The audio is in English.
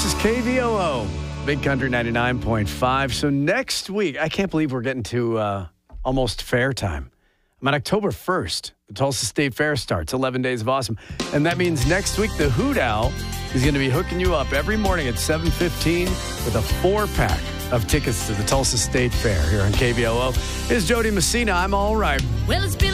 is KVOO, Big Country 99.5. So next week, I can't believe we're getting to almost fair time. On October 1st, the Tulsa State Fair starts, 11 days of awesome. And that means next week, the Hoot Owl is going to be hooking you up every morning at 7:15 with a 4-pack of tickets to the Tulsa State Fair here on KVOO. It's Jody Messina. I'm all right. Well, it's been